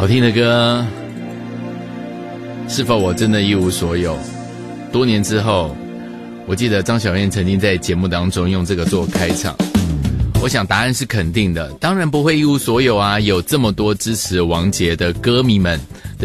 好听的歌，是否我真的一无所有？多年之后，我记得张小燕曾经在节目当中用这个做开场，我想答案是肯定的，当然不会一无所有啊，有这么多支持王杰的歌迷们。